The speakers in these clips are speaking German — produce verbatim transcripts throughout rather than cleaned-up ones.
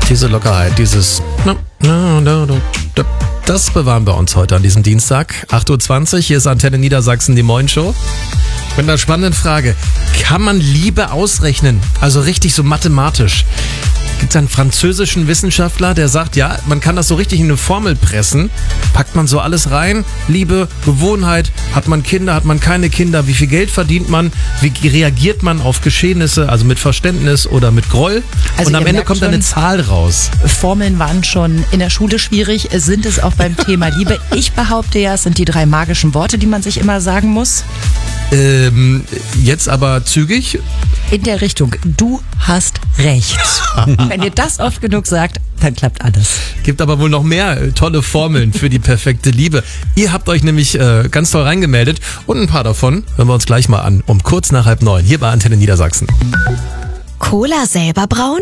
Diese Lockerheit, dieses... Das bewahren wir uns heute an diesem Dienstag. acht Uhr zwanzig, hier ist Antenne Niedersachsen, die Moin-Show. Mit einer spannenden Frage. Kann man Liebe ausrechnen? Also richtig so mathematisch. Gibt es einen französischen Wissenschaftler, der sagt, ja, man kann das so richtig in eine Formel pressen. Packt man so alles rein. Liebe, Gewohnheit, hat man Kinder, hat man keine Kinder, wie viel Geld verdient man, wie reagiert man auf Geschehnisse, also mit Verständnis oder mit Groll. Also und am Ende kommt dann eine Zahl raus. Formeln waren schon in der Schule schwierig, sind es auch beim Thema Liebe. Ich behaupte ja, es sind die drei magischen Worte, die man sich immer sagen muss. Ähm, jetzt aber zügig. In der Richtung, du hast recht. Wenn ihr das oft genug sagt, dann klappt alles. Gibt aber wohl noch mehr äh, tolle Formeln für die perfekte Liebe. Ihr habt euch nämlich äh, ganz toll reingemeldet und ein paar davon hören wir uns gleich mal an. Um kurz nach halb neun, hier bei Antenne Niedersachsen. Cola selber brauen?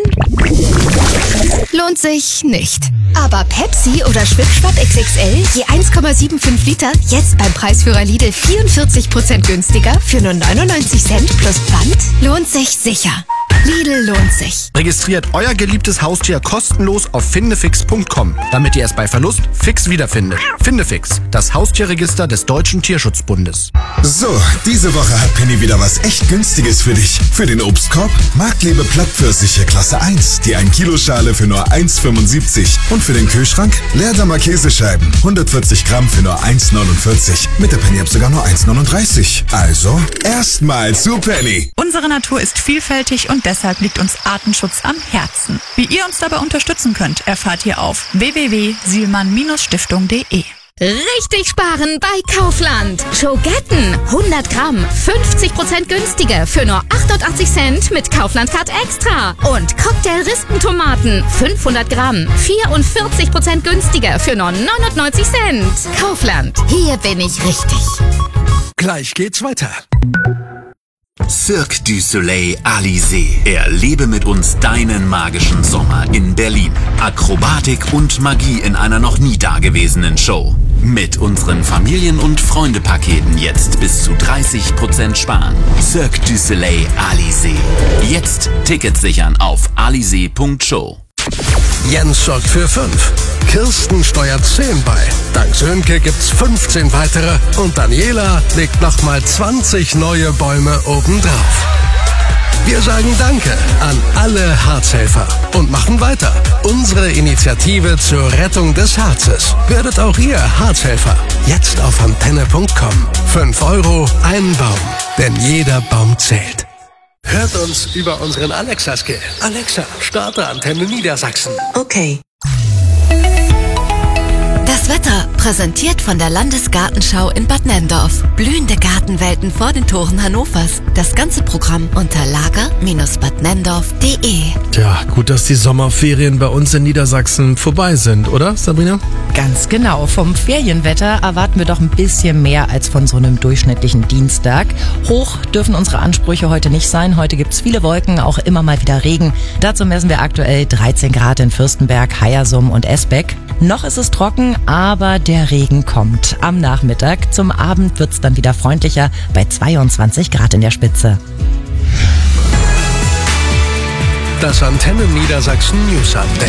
Lohnt sich nicht. Aber Pepsi oder Schwipschwapp X X L, je eins Komma fünfundsiebzig Liter, jetzt beim Preisführer Lidl vierundvierzig Prozent günstiger für nur neunundneunzig Cent plus Pfand? Lohnt sich sicher. Lidl lohnt sich. Registriert euer geliebtes Haustier kostenlos auf findefix punkt com, damit ihr es bei Verlust fix wiederfindet. Findefix, das Haustierregister des Deutschen Tierschutzbundes. So, diese Woche hat Penny wieder was echt Günstiges für dich. Für den Obstkorb Marktliebe Plattpfirsiche Klasse eins, die ein Kilo Schale für nur eins Komma fünfundsiebzig. Und für den Kühlschrank Leerdammer Käsescheiben, hundertvierzig Gramm für nur eins Komma neunundvierzig. Mit der Penny-App sogar nur eins Komma neununddreißig. Also, erstmal zu Penny. Unsere Natur ist vielfältig und deshalb liegt uns Artenschutz am Herzen. Wie ihr uns dabei unterstützen könnt, erfahrt ihr auf w w w punkt sielmann Stiftung punkt de. Richtig sparen bei Kaufland. Schogetten hundert Gramm, fünfzig Prozent günstiger für nur achtundachtzig Cent mit Kaufland Card Extra. Und Cocktail-Rispentomaten fünfhundert Gramm, vierundvierzig Prozent günstiger für nur neunundneunzig Cent. Kaufland, hier bin ich richtig. Gleich geht's weiter. Cirque du Soleil Alizé. Erlebe mit uns deinen magischen Sommer in Berlin. Akrobatik und Magie in einer noch nie dagewesenen Show. Mit unseren Familien- und Freunde-Paketen jetzt bis zu dreißig Prozent sparen. Cirque du Soleil Alizé. Jetzt Tickets sichern auf alizé punkt show. Jens sorgt für fünf. Kirsten steuert zehn bei. Dank Sönke gibt's fünfzehn weitere. Und Daniela legt nochmal zwanzig neue Bäume obendrauf. Wir sagen Danke an alle Harzhelfer und machen weiter. Unsere Initiative zur Rettung des Harzes. Werdet auch ihr Harzhelfer. Jetzt auf antenne punkt com. Fünf Euro, ein Baum. Denn jeder Baum zählt. Hört uns über unseren Alexa-Skill. Alexa, starte Antenne Niedersachsen. Okay. Das Wetter, präsentiert von der Landesgartenschau in Bad Nenndorf. Blühende Gartenwelten vor den Toren Hannovers. Das ganze Programm unter lager Bindestrich bad nenndorf punkt de. Tja, gut, dass die Sommerferien bei uns in Niedersachsen vorbei sind, oder, Sabrina? Ganz genau. Vom Ferienwetter erwarten wir doch ein bisschen mehr als von so einem durchschnittlichen Dienstag. Hoch dürfen unsere Ansprüche heute nicht sein. Heute gibt's viele Wolken, auch immer mal wieder Regen. Dazu messen wir aktuell dreizehn Grad in Fürstenberg, Heiersum und Esbeck. Noch ist es trocken, aber der Regen kommt. Am Nachmittag, zum Abend wird's dann wieder freundlicher bei zweiundzwanzig Grad in der Spitze. Das Antenne Niedersachsen News Update.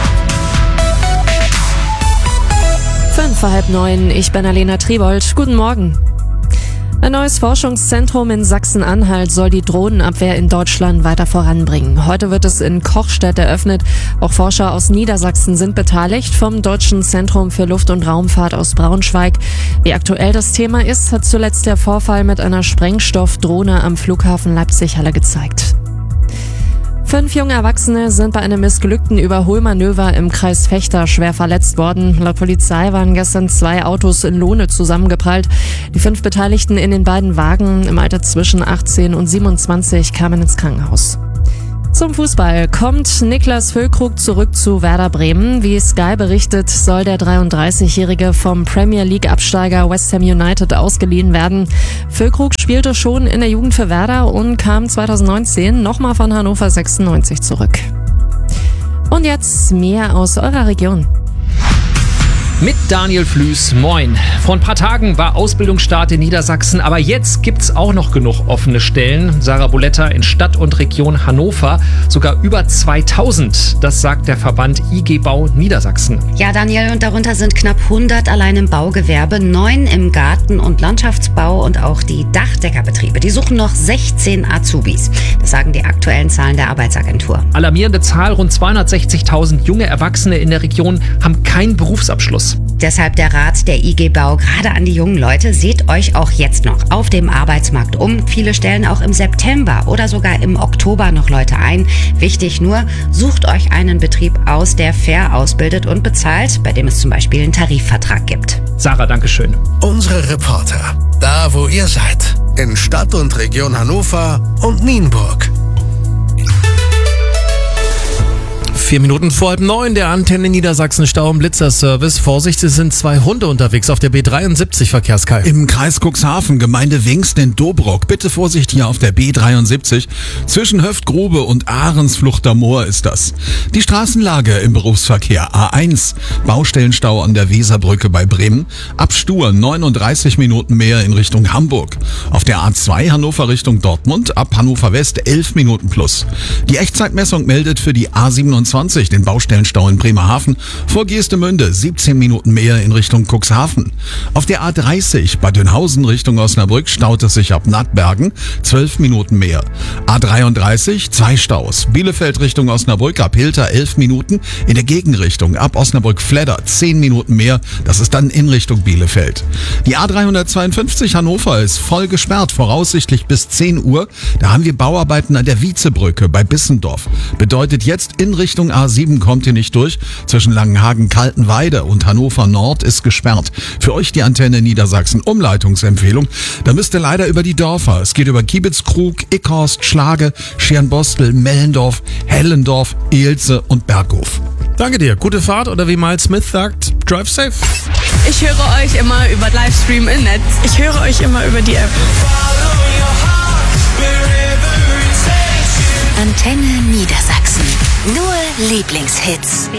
Fünf vor halb neun, ich bin Alena Tribold. Guten Morgen. Ein neues Forschungszentrum in Sachsen-Anhalt soll die Drohnenabwehr in Deutschland weiter voranbringen. Heute wird es in Kochstedt eröffnet. Auch Forscher aus Niedersachsen sind beteiligt, vom Deutschen Zentrum für Luft- und Raumfahrt aus Braunschweig. Wie aktuell das Thema ist, hat zuletzt der Vorfall mit einer Sprengstoffdrohne am Flughafen Leipzig-Halle gezeigt. Fünf junge Erwachsene sind bei einem missglückten Überholmanöver im Kreis Vechta schwer verletzt worden. Laut Polizei waren gestern zwei Autos in Lohne zusammengeprallt. Die fünf Beteiligten in den beiden Wagen im Alter zwischen achtzehn und siebenundzwanzig kamen ins Krankenhaus. Zum Fußball kommt Niklas Füllkrug zurück zu Werder Bremen. Wie Sky berichtet, soll der dreiunddreißigjährige vom Premier League-Absteiger West Ham United ausgeliehen werden. Füllkrug spielte schon in der Jugend für Werder und kam zweitausendneunzehn nochmal von Hannover sechsundneunzig zurück. Und jetzt mehr aus eurer Region. mit Daniel Flüß. Moin. Vor ein paar Tagen war Ausbildungsstart in Niedersachsen, aber jetzt gibt's auch noch genug offene Stellen. Sarah Boletta in Stadt und Region Hannover, sogar über zweitausend. Das sagt der Verband I G Bau Niedersachsen. Ja, Daniel, und darunter sind knapp hundert allein im Baugewerbe, neun im Garten- und Landschaftsbau und auch die Dachdeckerbetriebe. Die suchen noch sechzehn Azubis. Das sagen die aktuellen Zahlen der Arbeitsagentur. Alarmierende Zahl, rund zweihundertsechzigtausend junge Erwachsene in der Region haben keinen Berufsabschluss. Deshalb der Rat der I G Bau, gerade an die jungen Leute, seht euch auch jetzt noch auf dem Arbeitsmarkt um. Viele stellen auch im September oder sogar im Oktober noch Leute ein. Wichtig nur, sucht euch einen Betrieb aus, der fair ausbildet und bezahlt, bei dem es zum Beispiel einen Tarifvertrag gibt. Sarah, dankeschön. Unsere Reporter, da wo ihr seid, in Stadt und Region Hannover und Nienburg. Vier Minuten vor halb neun, der Antenne Niedersachsen Stau- und Blitzerservice. Vorsicht, es sind zwei Hunde unterwegs auf der B dreiundsiebzig, Verkehrskai. Im Kreis Cuxhaven, Gemeinde Wingsten in Dobrock. Bitte Vorsicht hier auf der B dreiundsiebzig. Zwischen Höftgrube und Ahrensfluchter Moor ist das. Die Straßenlage im Berufsverkehr. A eins, Baustellenstau an der Weserbrücke bei Bremen. Ab Stur neununddreißig Minuten mehr in Richtung Hamburg. Auf der A zwei Hannover Richtung Dortmund, ab Hannover West elf Minuten plus. Die Echtzeitmessung meldet für die A siebenundzwanzig den Baustellenstau in Bremerhaven, vor Geestemünde siebzehn Minuten mehr in Richtung Cuxhaven. Auf der A dreißig Bad Dönhausen Richtung Osnabrück staut es sich ab Nattbergen zwölf Minuten mehr. A dreiunddreißig, zwei Staus. Bielefeld Richtung Osnabrück ab Hilter elf Minuten, in der Gegenrichtung ab Osnabrück-Fledder zehn Minuten mehr, das ist dann in Richtung Bielefeld. Die A dreihundertzweiundfünfzig Hannover ist voll gesperrt, voraussichtlich bis zehn Uhr. Da haben wir Bauarbeiten an der Wiezebrücke bei Bissendorf. Bedeutet jetzt in Richtung A sieben kommt ihr nicht durch. Zwischen Langenhagen-Kaltenweide und Hannover Nord ist gesperrt. Für euch die Antenne Niedersachsen Umleitungsempfehlung. Da müsst ihr leider über die Dörfer. Es geht über Kiebitzkrug, Ickhorst, Schlage, Schernbostel, Mellendorf, Hellendorf, Eelze und Berghof. Danke dir. Gute Fahrt oder wie Miles Smith sagt, drive safe. Ich höre euch immer über Livestream im Netz. Ich höre euch immer über die App. Antenne Niedersachsen. Nur Lieblingshits.